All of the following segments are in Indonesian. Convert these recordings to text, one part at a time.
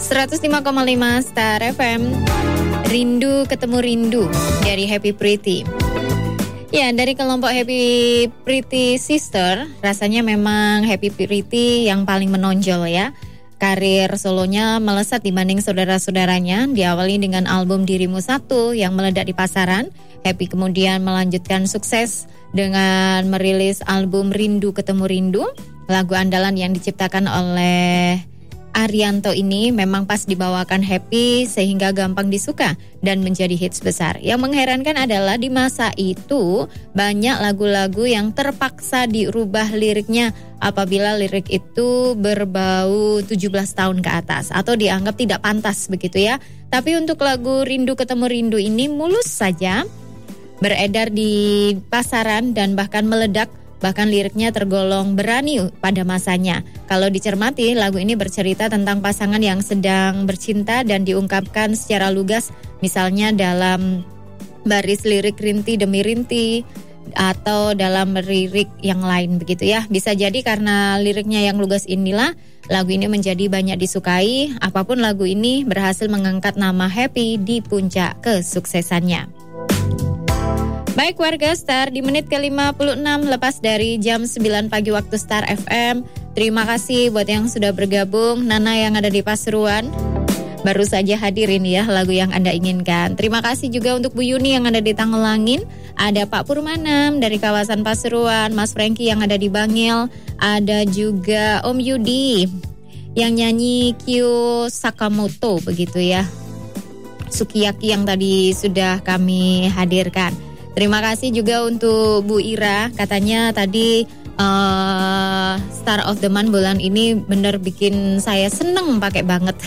105,5 Star FM. Rindu ketemu rindu dari Happy Pretty. Ya, dari kelompok Happy Pretty Sister, rasanya memang Happy Pretty yang paling menonjol ya. Karir solonya melesat dibanding saudara-saudaranya. Diawali dengan album Dirimu Satu yang meledak di pasaran. Happy kemudian melanjutkan sukses dengan merilis album Rindu Ketemu Rindu. Lagu andalan yang diciptakan oleh Arianto ini memang pas dibawakan Happy sehingga gampang disuka dan menjadi hits besar. Yang mengherankan adalah di masa itu banyak lagu-lagu yang terpaksa dirubah liriknya apabila lirik itu berbau 17 tahun ke atas atau dianggap tidak pantas begitu ya. Tapi untuk lagu Rindu Ketemu Rindu ini mulus saja beredar di pasaran dan bahkan meledak. Bahkan liriknya tergolong berani pada masanya. Kalau dicermati, lagu ini bercerita tentang pasangan yang sedang bercinta dan diungkapkan secara lugas, misalnya dalam baris lirik rinti demi rinti atau dalam lirik yang lain begitu ya. Bisa jadi karena liriknya yang lugas inilah lagu ini menjadi banyak disukai. Apapun lagu ini berhasil mengangkat nama Happy di puncak kesuksesannya. Baik warga Star, di menit ke-56 lepas dari jam 9 pagi waktu Star FM. Terima kasih buat yang sudah bergabung. Nana yang ada di Pasuruan baru saja hadirin ya lagu yang Anda inginkan. Terima kasih juga untuk Bu Yuni yang ada di Tangelangin. Ada Pak Purmanam dari kawasan Pasuruan, Mas Franky yang ada di Bangil. Ada juga Om Yudi yang nyanyi Kyo Sakamoto begitu ya. Sukiyaki yang tadi sudah kami hadirkan. Terima kasih juga untuk Bu Ira, katanya tadi Star of the Month bulan ini bener bikin saya seneng pakai banget.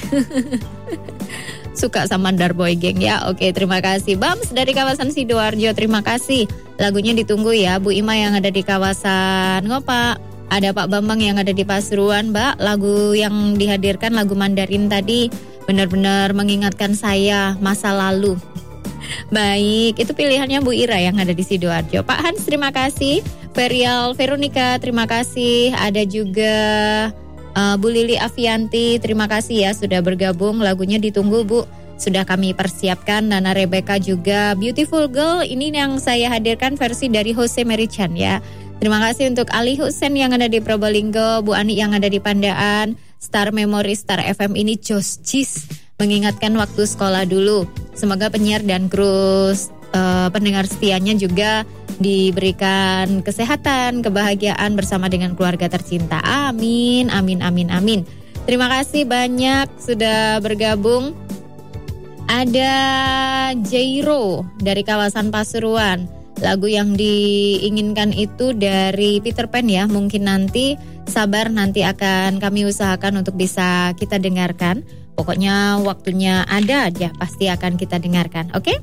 Suka sama Darboy Gang ya. Oke, terima kasih. Bams dari kawasan Sidoarjo, terima kasih. Lagunya ditunggu ya. Bu Ima yang ada di kawasan Ngopak. Ada Pak Bambang yang ada di Pasuruan, Mbak. Lagu yang dihadirkan, lagu Mandarin tadi benar-benar mengingatkan saya masa lalu. Baik, itu pilihannya Bu Ira yang ada di Sidoarjo. Pak Hans, terima kasih. Ferial Veronica, terima kasih. Ada juga Bu Lili Avianti, terima kasih ya sudah bergabung. Lagunya ditunggu Bu, sudah kami persiapkan. Nana Rebecca juga, Beautiful Girl. Ini yang saya hadirkan versi dari Jose Merichan ya. Terima kasih untuk Ali Husen yang ada di Probolinggo, Bu Ani yang ada di Pandaan. Star Memory Star FM ini Jis mengingatkan waktu sekolah dulu. Semoga penyiar dan kru pendengar setianya juga diberikan kesehatan, kebahagiaan bersama dengan keluarga tercinta. Amin, amin, amin, amin. Terima kasih banyak sudah bergabung. Ada Jairo dari kawasan Pasuruan. Lagu yang diinginkan itu dari Peter Pan ya. Mungkin nanti sabar, nanti akan kami usahakan untuk bisa kita dengarkan. Pokoknya waktunya ada aja, pasti akan kita dengarkan, oke?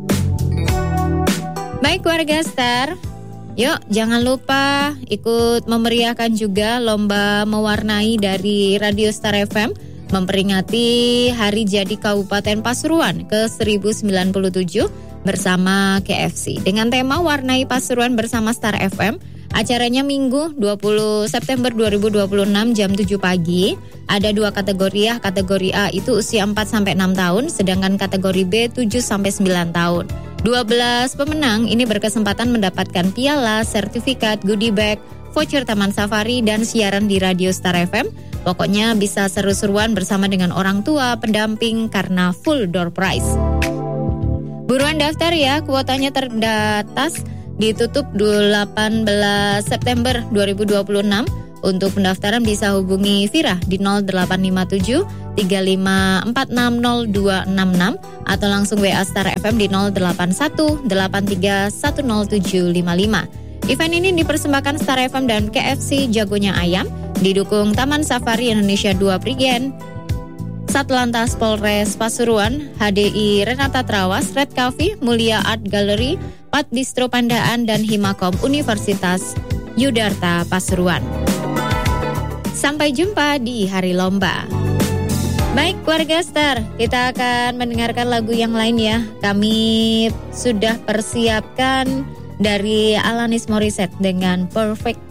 Baik warga Star, yuk jangan lupa ikut memeriahkan juga lomba mewarnai dari Radio Star FM memperingati Hari Jadi Kabupaten Pasuruan ke-1097 bersama KFC. Dengan tema Warnai Pasuruan bersama Star FM. Acaranya Minggu 20 September 2026 jam 7 pagi. Ada 2 kategori ya. Kategori A itu usia 4-6 tahun, sedangkan kategori B 7-9 tahun. 12 pemenang ini berkesempatan mendapatkan piala, sertifikat, goodie bag, voucher Taman Safari, dan siaran di Radio Star FM. Pokoknya bisa seru-seruan bersama dengan orang tua, pendamping karena full door prize. Buruan daftar ya, kuotanya terbatas. Ditutup 18 September 2026. Untuk pendaftaran bisa hubungi Vira di 0857 35460266 atau langsung WA Star FM di 081 831075. Event ini dipersembahkan Star FM dan KFC Jagonya Ayam, didukung Taman Safari Indonesia 2 Prigen, Satlantas Polres Pasuruan, HDI Renata Trawas, Red Coffee, Mulia Art Gallery, Pat Bistro Pandaan, dan Himakom Universitas Yudarta Pasuruan. Sampai jumpa di hari lomba. Baik warga Star, kita akan mendengarkan lagu yang lain ya. Kami sudah persiapkan dari Alanis Morissette dengan Perfect